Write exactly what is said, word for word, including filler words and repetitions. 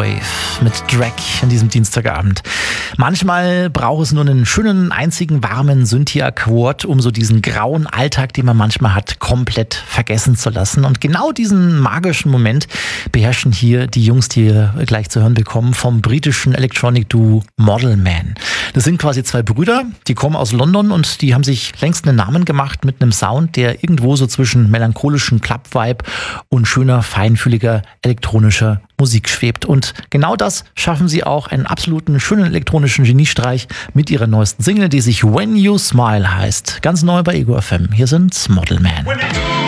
Wave mit Drag an diesem Dienstagabend. Manchmal braucht es nur einen schönen, einzigen warmen Synthie-Akkord, um so diesen grauen Alltag, den man manchmal hat, komplett vergessen zu lassen. Und genau diesen magischen Moment beherrschen hier die Jungs, die ihr gleich zu hören bekommen, vom britischen Electronic-Duo Model Man. Das sind quasi zwei Brüder, die kommen aus London und die haben sich längst einen Namen gemacht mit einem Sound, der irgendwo so zwischen melancholischen Club-Vibe und schöner, feinfühliger elektronischer Musik schwebt. Und genau das schaffen sie auch, einen absoluten schönen elektronischen Geniestreich mit ihrer neuesten Single, die sich When You Smile heißt. Ganz neu bei Ego F M. Hier sind Model Man.